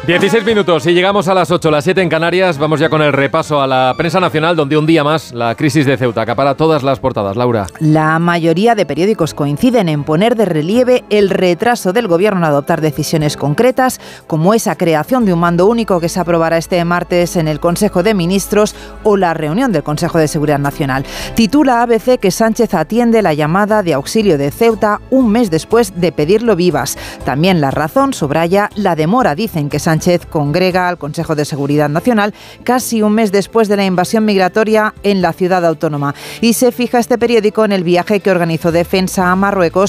16 minutos y llegamos a las 8, las 7 en Canarias. Vamos ya con el repaso a la prensa nacional, donde un día más la crisis de Ceuta acapara todas las portadas. Laura. La mayoría de periódicos coinciden en poner de relieve el retraso del Gobierno en adoptar decisiones concretas, como esa creación de un mando único que se aprobará este martes en el Consejo de Ministros o la reunión del Consejo de Seguridad Nacional. Titula ABC que Sánchez atiende la llamada de auxilio de Ceuta un mes después de pedirlo vivas. También La Razón subraya la demora. Dicen que Sánchez congrega al Consejo de Seguridad Nacional casi un mes después de la invasión migratoria en la ciudad autónoma. Y se fija este periódico en el viaje que organizó Defensa a Marruecos